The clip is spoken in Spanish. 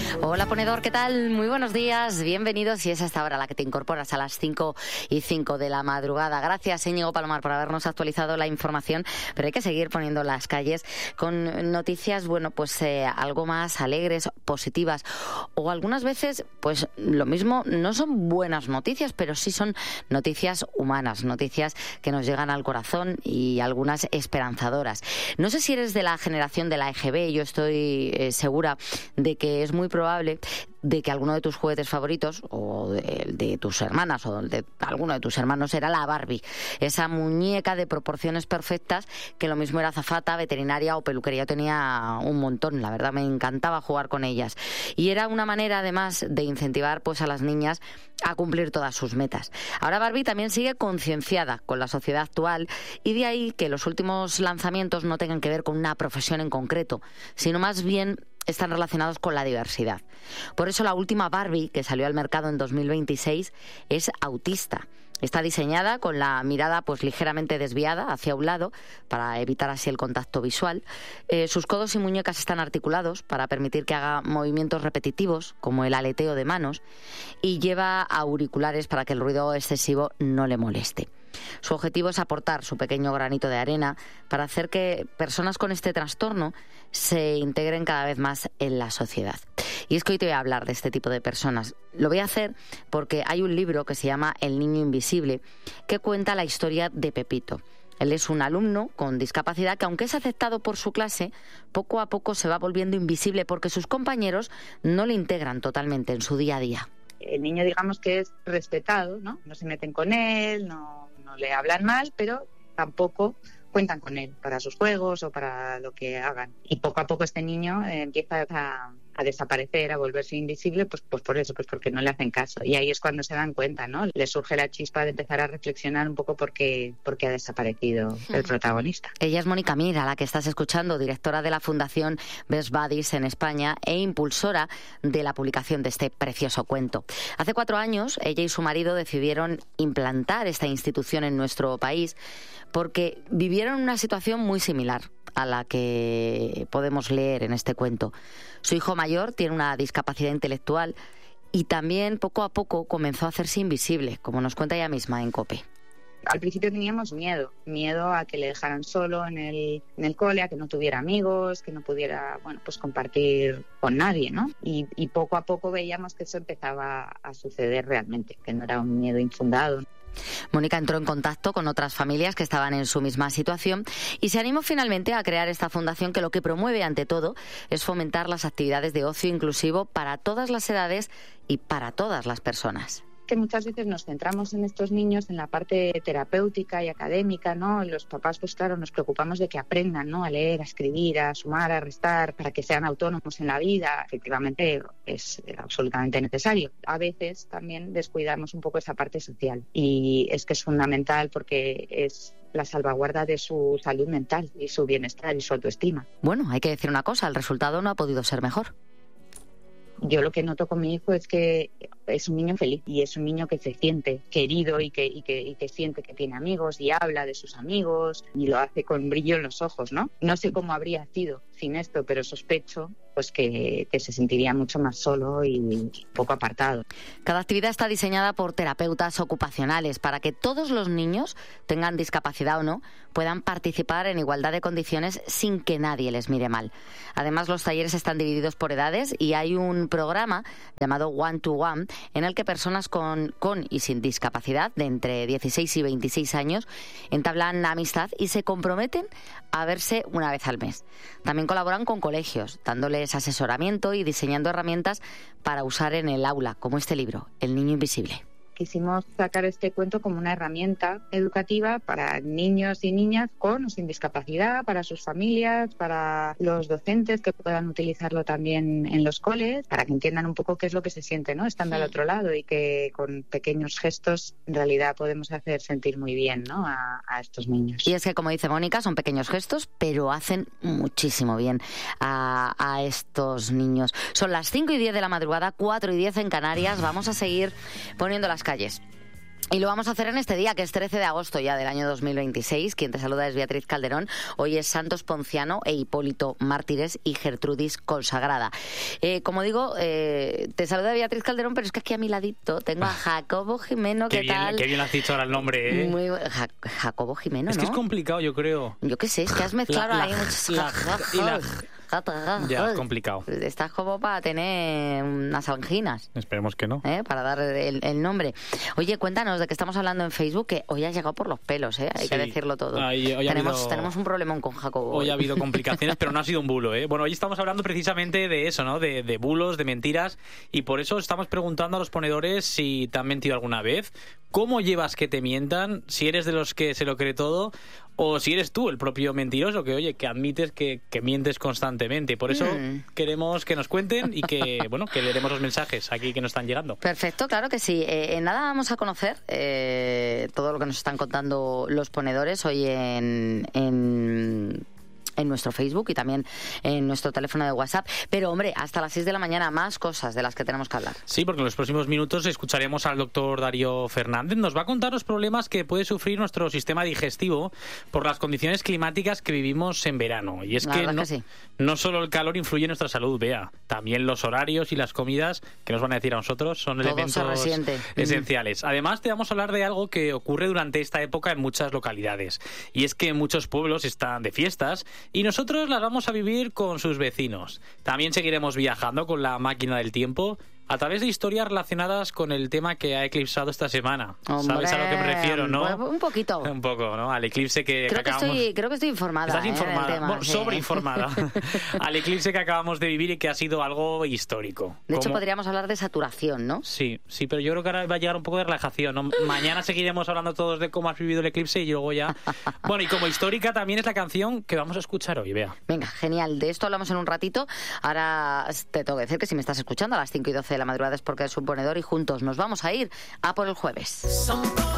Hola ponedor, ¿qué tal? Muy buenos días, bienvenidos. Y es hasta ahora la que te incorporas a las 5:05 de la madrugada. Gracias, Íñigo Palomar, por habernos actualizado la información, pero hay que seguir poniendo las calles con noticias, algo más alegres, positivas, o algunas veces, pues lo mismo, no son buenas noticias, pero sí son noticias humanas, noticias que nos llegan al corazón y algunas esperanzadoras. No sé si eres de la generación de la EGB, yo estoy segura de que es muy probable de que alguno de tus juguetes favoritos, o de tus hermanas, o de alguno de tus hermanos, era la Barbie, esa muñeca de proporciones perfectas que lo mismo era azafata, veterinaria o peluquería. Yo tenía un montón, la verdad me encantaba jugar con ellas, y era una manera además de incentivar pues a las niñas a cumplir todas sus metas. Ahora Barbie también sigue concienciada con la sociedad actual, y de ahí que los últimos lanzamientos no tengan que ver con una profesión en concreto, sino más bien están relacionados con la diversidad. Por eso la última Barbie, que salió al mercado en 2026, es autista. Está diseñada con la mirada pues ligeramente desviada hacia un lado para evitar así el contacto visual. Sus codos y muñecas están articulados para permitir que haga movimientos repetitivos como el aleteo de manos, y lleva auriculares para que el ruido excesivo no le moleste. Su objetivo es aportar su pequeño granito de arena para hacer que personas con este trastorno se integren cada vez más en la sociedad. Y es que hoy te voy a hablar de este tipo de personas. Lo voy a hacer porque hay un libro que se llama El niño invisible, que cuenta la historia de Pepito. Él es un alumno con discapacidad que, aunque es aceptado por su clase, poco a poco se va volviendo invisible porque sus compañeros no le integran totalmente en su día a día. El niño, digamos que es respetado, ¿no? No se meten con él, no le hablan mal, pero tampoco cuentan con él para sus juegos o para lo que hagan. Y poco a poco este niño empieza a desaparecer, a volverse invisible, pues por eso, pues porque no le hacen caso. Y ahí es cuando se dan cuenta, ¿no? Le surge la chispa de empezar a reflexionar un poco por qué ha desaparecido el protagonista. Ella es Mónica Mir, a la que estás escuchando, directora de la Fundación Best Buddies en España e impulsora de la publicación de este precioso cuento. Hace 4 años, ella y su marido decidieron implantar esta institución en nuestro país porque vivieron una situación muy similar a la que podemos leer en este cuento. Su hijo mayor tiene una discapacidad intelectual y también poco a poco comenzó a hacerse invisible, como nos cuenta ella misma en COPE. Al principio teníamos miedo a que le dejaran solo en el cole, a que no tuviera amigos, que no pudiera, compartir con nadie, ¿no? Y poco a poco veíamos que eso empezaba a suceder realmente, que no era un miedo infundado. Mónica entró en contacto con otras familias que estaban en su misma situación y se animó finalmente a crear esta fundación, que lo que promueve ante todo es fomentar las actividades de ocio inclusivo para todas las edades y para todas las personas. Que muchas veces nos centramos en estos niños en la parte terapéutica y académica, ¿no? Los papás, pues claro, nos preocupamos de que aprendan, ¿no? A leer, a escribir, a sumar, a restar, para que sean autónomos en la vida. Efectivamente, es absolutamente necesario. A veces también descuidamos un poco esa parte social, y es que es fundamental porque es la salvaguarda de su salud mental y su bienestar y su autoestima. Bueno, hay que decir una cosa, el resultado no ha podido ser mejor. Yo lo que noto con mi hijo es que es un niño feliz, y es un niño que se siente querido y que siente que tiene amigos y habla de sus amigos y lo hace con brillo en los ojos, ¿no? No sé cómo habría sido sin esto, pero sospecho pues que se sentiría mucho más solo y poco apartado. Cada actividad está diseñada por terapeutas ocupacionales para que todos los niños, tengan discapacidad o no, puedan participar en igualdad de condiciones sin que nadie les mire mal. Además, los talleres están divididos por edades y hay un programa llamado One to One en el que personas con y sin discapacidad de entre 16 y 26 años entablan amistad y se comprometen a verse una vez al mes. También colaboran con colegios, dándoles asesoramiento y diseñando herramientas para usar en el aula, como este libro, El niño invisible. Quisimos sacar este cuento como una herramienta educativa para niños y niñas con o sin discapacidad, para sus familias, para los docentes que puedan utilizarlo también en los coles, para que entiendan un poco qué es lo que se siente, ¿no? Estando al otro lado, y que con pequeños gestos en realidad podemos hacer sentir muy bien, ¿no? a estos niños. Y es que, como dice Mónica, son pequeños gestos, pero hacen muchísimo bien a estos niños. Son las 5:10 de la madrugada, 4:10 en Canarias. Vamos a seguir poniendo las calles. Y lo vamos a hacer en este día, que es 13 de agosto ya del año 2026. Quien te saluda es Beatriz Calderón. Hoy es Santos Ponciano e Hipólito Mártires y Gertrudis Consagrada. Como digo, te saluda Beatriz Calderón, pero es que aquí a mi ladito tengo a Jacobo Gimeno. ¿Qué tal? Qué bien has dicho ahora el nombre, ¿eh? Muy Jacobo Gimeno, es ¿no? que es complicado, yo creo. Yo qué sé, es que has mezclado ahí muchas... Ya, complicado. Estás como para tener unas anginas. Esperemos que no. Para dar el nombre. Oye, cuéntanos de qué estamos hablando en Facebook, que hoy has llegado por los pelos, Hay que decirlo todo. Tenemos un problemón con Jacobo. Hoy ha habido complicaciones, pero no ha sido un bulo, Bueno, hoy estamos hablando precisamente de eso, ¿no? De bulos, de mentiras, y por eso estamos preguntando a los ponedores si te han mentido alguna vez, cómo llevas que te mientan, si eres de los que se lo cree todo, o si eres tú el propio mentiroso, que admites que mientes constantemente. Por eso queremos que nos cuenten y que leeremos los mensajes aquí que nos están llegando. Perfecto, claro que sí. En nada vamos a conocer todo lo que nos están contando los ponedores hoy en nuestro Facebook y también en nuestro teléfono de WhatsApp. Pero, hombre, hasta las 6 de la mañana más cosas de las que tenemos que hablar. Sí, porque en los próximos minutos escucharemos al doctor Darío Fernández. Nos va a contar los problemas que puede sufrir nuestro sistema digestivo por las condiciones climáticas que vivimos en verano. Y es que no solo el calor influye en nuestra salud, Bea. También los horarios y las comidas, que nos van a decir a nosotros, son elementos esenciales. Además, te vamos a hablar de algo que ocurre durante esta época en muchas localidades. Y es que muchos pueblos están de fiestas y nosotros las vamos a vivir con sus vecinos. También seguiremos viajando con la máquina del tiempo a través de historias relacionadas con el tema que ha eclipsado esta semana. Hombre, ¿sabes a lo que me refiero, no? Un poquito. Un poco, ¿no? Al eclipse que acabamos... Creo que estoy informada. Estás informada, del tema, sobreinformada. Al eclipse que acabamos de vivir y que ha sido algo histórico. De hecho, podríamos hablar de saturación, ¿no? Sí, pero yo creo que ahora va a llegar un poco de relajación, ¿no? Mañana seguiremos hablando todos de cómo has vivido el eclipse y luego ya... Bueno, y como histórica también es la canción que vamos a escuchar hoy, Bea. Venga, genial. De esto hablamos en un ratito. Ahora te tengo que decir que si me estás escuchando a las 5:12 de la madrugada es porque eres un ponedor y juntos nos vamos a ir a por el jueves.